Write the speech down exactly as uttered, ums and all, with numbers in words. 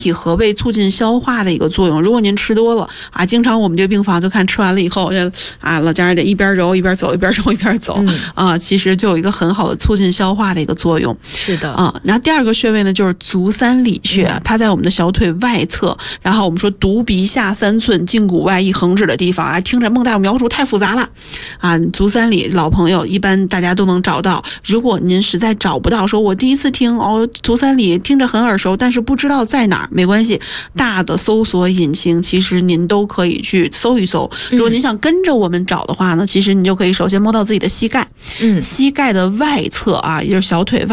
体和胃促进消化的一个作用。如果您吃多了啊，经常我们这个病房就看吃完了以后，啊，老家人得一边揉一边走，一边揉一边走，嗯、啊，其实就有一个很好的促进消化的一个作用。 是的， 啊，然后第二个穴位呢就是足三里穴，嗯、它在我们的小腿外侧，然后我们说犊鼻下三寸，胫骨外一横指的地方啊，听着孟大夫描述太复杂了啊，足三里老朋友一般大家都能找到。如果您实在找不到，说我第一次听哦，足三里听着很耳熟，但是不知道在哪儿。没关系，大的搜索引擎其实您都可以去搜一搜。如果您想跟着我们找的话呢，其实你就可以首先摸到自己的膝盖，嗯，膝盖的外侧啊，也就是小腿外。